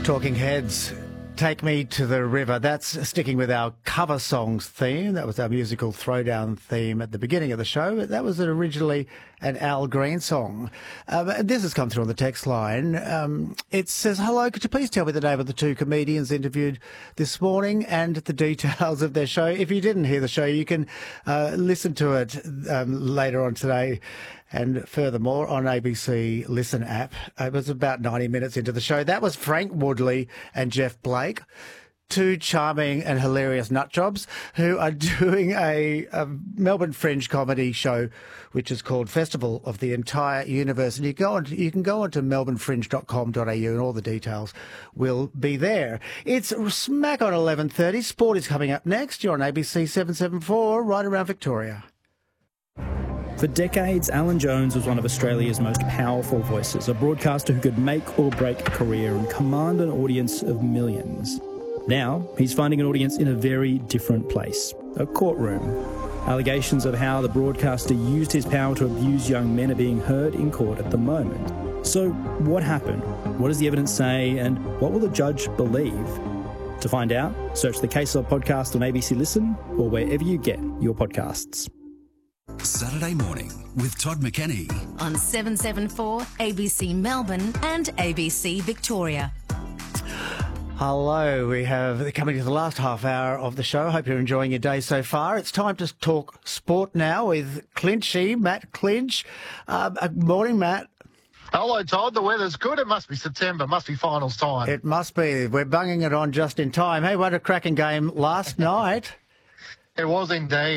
Talking Heads, Take Me to the River. That's sticking with our cover songs theme. That was our musical throwdown theme at the beginning of the show. That was originally an Al Green song. This has come through on the text line. It says, hello, could you please tell me the name of the two comedians interviewed this morning and the details of their show? If you didn't hear the show, you can listen to it later on today. And furthermore, on ABC Listen app, it was about 90 minutes into the show. That was Frank Woodley and Jeff Blake, two charming and hilarious nutjobs who are doing a Melbourne Fringe comedy show, which is called Festival of the Entire Universe. And you can go on to melbournefringe.com.au and all the details will be there. It's smack on 11:30. Sport is coming up next. You're on ABC 774, right around Victoria. For decades, Alan Jones was one of Australia's most powerful voices, a broadcaster who could make or break a career and command an audience of millions. Now, he's finding an audience in a very different place, a courtroom. Allegations of how the broadcaster used his power to abuse young men are being heard in court at the moment. So, what happened? What does the evidence say? And what will the judge believe? To find out, search the Case Law podcast on ABC Listen or wherever you get your podcasts. Saturday morning with Todd McKenney on 774 ABC Melbourne and ABC Victoria. Hello, we have coming to the last half hour of the show. Hope you're enjoying your day so far. It's time to talk sport now with Clinchy, Matt Clinch. Morning, Matt. Hello, Todd. The weather's good. It must be September. Must be finals time. It must be. We're bunging it on just in time. Hey, what a cracking game last night. It was indeed.